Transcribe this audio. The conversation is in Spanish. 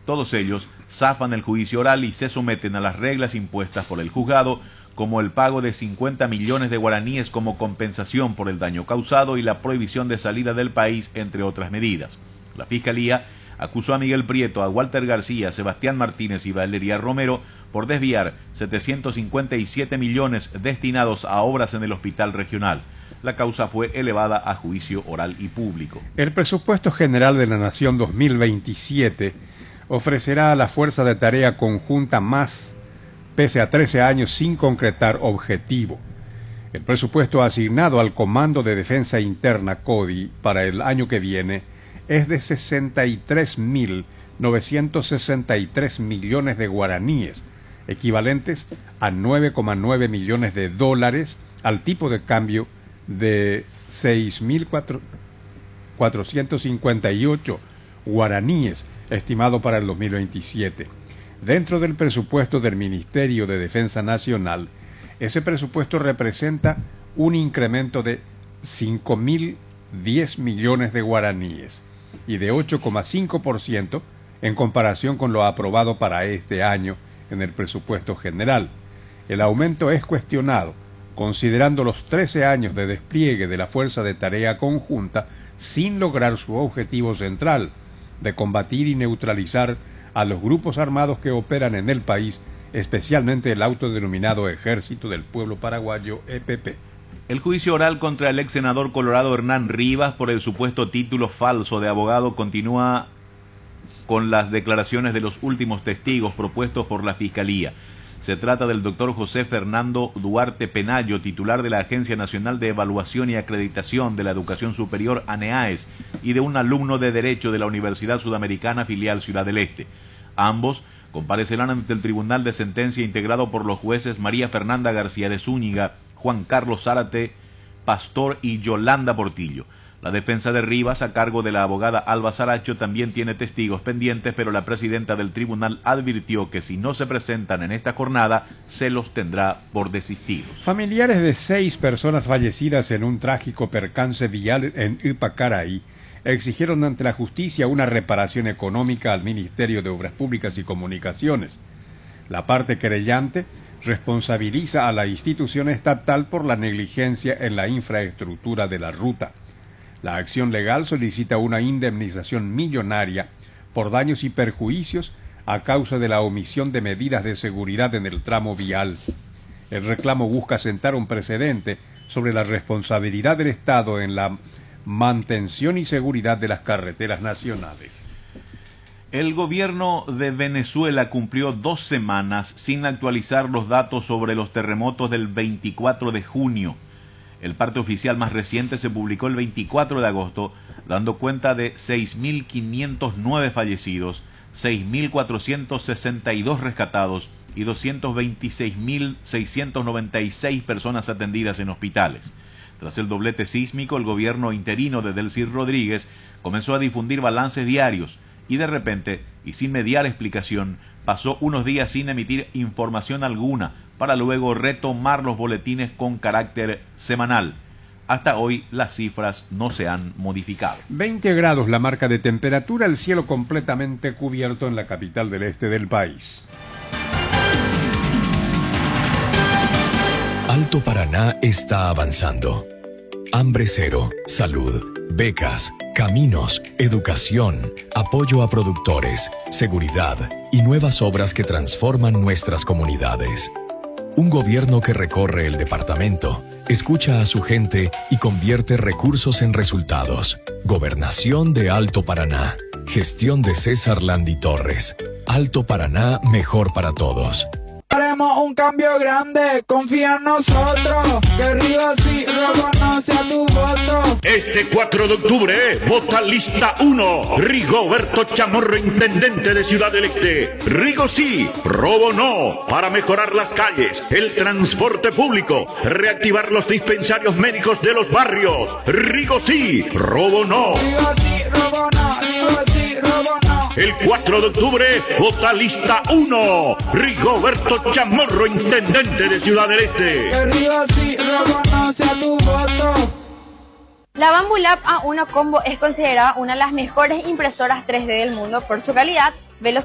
Todos ellos zafan el juicio oral y se someten a las reglas impuestas por el juzgado, como el pago de 50 millones de guaraníes como compensación por el daño causado y la prohibición de salida del país, entre otras medidas. La Fiscalía acusó a Miguel Prieto, a Walter García, Sebastián Martínez y Valeria Romero por desviar 757 millones destinados a obras en el hospital regional. La causa fue elevada a juicio oral y público. El presupuesto general de la Nación 2027 ofrecerá a la Fuerza de Tarea Conjunta más, pese a 13 años sin concretar objetivo. El presupuesto asignado al Comando de Defensa Interna, CODI, para el año que viene es de 63.963 millones de guaraníes, equivalentes a 9,9 millones de dólares, al tipo de cambio de 6.458 guaraníes, estimado para el 2027. Dentro del presupuesto del Ministerio de Defensa Nacional, ese presupuesto representa un incremento de 5.010 millones de guaraníes y de 8,5% en comparación con lo aprobado para este año en el presupuesto general. El aumento es cuestionado, considerando los 13 años de despliegue de la Fuerza de Tarea Conjunta sin lograr su objetivo central, de combatir y neutralizar a los grupos armados que operan en el país, especialmente el autodenominado Ejército del Pueblo Paraguayo, EPP. El juicio oral contra el ex senador colorado Hernán Rivas por el supuesto título falso de abogado continúa con las declaraciones de los últimos testigos propuestos por la Fiscalía. Se trata del doctor José Fernando Duarte Penayo, titular de la Agencia Nacional de Evaluación y Acreditación de la Educación Superior, ANEAES, y de un alumno de Derecho de la Universidad Sudamericana, filial Ciudad del Este. Ambos comparecerán ante el Tribunal de Sentencia integrado por los jueces María Fernanda García de Zúñiga, Juan Carlos Zárate Pastor y Yolanda Portillo. La defensa de Rivas, a cargo de la abogada Alba Saracho, también tiene testigos pendientes, pero la presidenta del tribunal advirtió que si no se presentan en esta jornada, se los tendrá por desistidos. Familiares de 6 personas fallecidas en un trágico percance vial en Ipacaraí exigieron ante la justicia una reparación económica al Ministerio de Obras Públicas y Comunicaciones. La parte querellante responsabiliza a la institución estatal por la negligencia en la infraestructura de la ruta. La acción legal solicita una indemnización millonaria por daños y perjuicios a causa de la omisión de medidas de seguridad en el tramo vial. El reclamo busca sentar un precedente sobre la responsabilidad del Estado en la mantención y seguridad de las carreteras nacionales. El gobierno de Venezuela cumplió 2 semanas sin actualizar los datos sobre los terremotos del 24 de junio. El parte oficial más reciente se publicó el 24 de agosto, dando cuenta de 6.509 fallecidos, 6.462 rescatados y 226.696 personas atendidas en hospitales. Tras el doblete sísmico, el gobierno interino de Delcy Rodríguez comenzó a difundir balances diarios y de repente, y sin mediar explicación, pasó unos días sin emitir información alguna, para luego retomar los boletines con carácter semanal. Hasta hoy las cifras no se han modificado. 20 grados la marca de temperatura, el cielo completamente cubierto en la capital del este del país. Alto Paraná está avanzando. Hambre cero, salud, becas, caminos, educación, apoyo a productores, seguridad y nuevas obras que transforman nuestras comunidades. Un gobierno que recorre el departamento, escucha a su gente y convierte recursos en resultados. Gobernación de Alto Paraná. Gestión de César Landi Torres. Alto Paraná, mejor para todos. Haremos un cambio grande, confía en nosotros, que Rivas y Robo no sea tu voto. Este 4 de octubre, vota lista 1, Rigoberto Chamorro, intendente de Ciudad del Este. Rigo sí, Robo no, para mejorar las calles, el transporte público, reactivar los dispensarios médicos de los barrios. Rigo sí, Robo no. Rigo sí, Robo no, Rigo sí, Robo no. El 4 de octubre, vota lista 1, Rigoberto Chamorro, intendente de Ciudad del Este. Que Rivas y Robo no sea tu voto. La Bambulab A1 Combo es considerada una de las mejores impresoras 3D del mundo por su calidad, velocidad